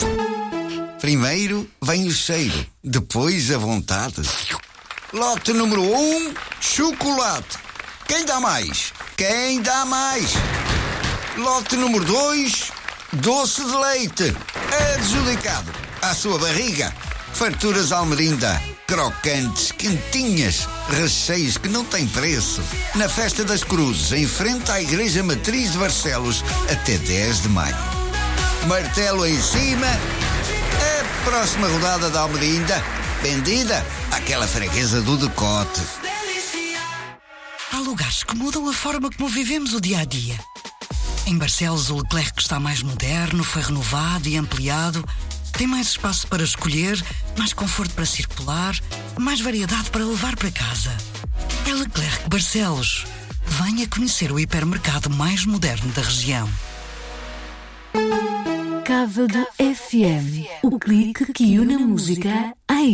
Primeiro vem o cheiro, depois a vontade. Lote número 1, chocolate. Quem dá mais? Quem dá mais? Lote número 2, doce de leite. Adjudicado. À sua barriga. Farturas Almerinda. Crocantes, quentinhas, recheios que não têm preço. Na Festa das Cruzes, em frente à Igreja Matriz de Barcelos, até 10 de maio. Martelo em cima. A próxima rodada da Almerinda, vendida àquela freguesa do decote. Há lugares que mudam a forma como vivemos o dia-a-dia. Em Barcelos, o Leclerc está mais moderno, foi renovado e ampliado. Tem mais espaço para escolher, mais conforto para circular, mais variedade para levar para casa. É Leclerc Barcelos. Venha conhecer o hipermercado mais moderno da região. Cávado FM, o clique que une a música à